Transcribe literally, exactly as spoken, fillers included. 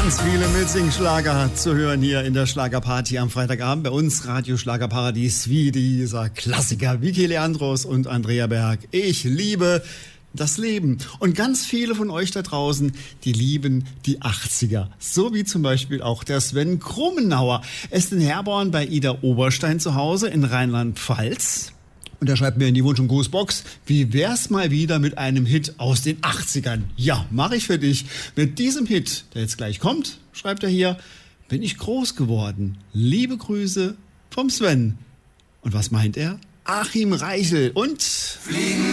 Ganz viele Mitsing-Schlager zu hören hier in der Schlagerparty am Freitagabend. Bei uns Radio Schlagerparadies wie dieser Klassiker. Vicky Leandros und Andrea Berg. Ich liebe das Leben. Und ganz viele von euch da draußen, die lieben die achtziger. So wie zum Beispiel auch der Sven Krummenauer. Er ist in Herborn bei Ida Oberstein zu Hause in Rheinland-Pfalz. Und er schreibt mir in die Wunsch- und Grußbox, wie wär's mal wieder mit einem Hit aus den achtzigern? Ja, mache ich für dich. Mit diesem Hit, der jetzt gleich kommt, schreibt er hier, bin ich groß geworden. Liebe Grüße vom Sven. Und was meint er? Achim Reichel und... Fliegen.